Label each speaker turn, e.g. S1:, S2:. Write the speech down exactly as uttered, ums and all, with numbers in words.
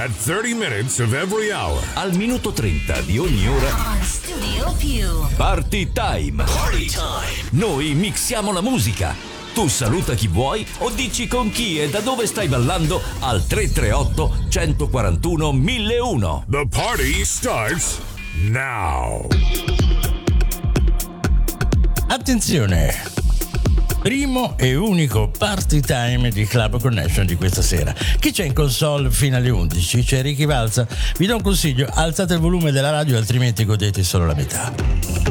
S1: at thirty minutes of every hour.
S2: Al minuto trenta di ogni ora.
S3: On Studio Più.
S2: Party Time.
S3: Party Time.
S2: Noi mixiamo la musica. Tu saluta chi vuoi o dici con chi e da dove stai ballando al tre tre otto, uno quattro uno, mille uno.
S1: The party starts now.
S4: Attenzione! Primo e unico party time di Club Connection di questa sera. Chi c'è in console fino alle undici? C'è Ricky Valza. Vi do un consiglio: alzate il volume della radio, altrimenti godete solo la metà.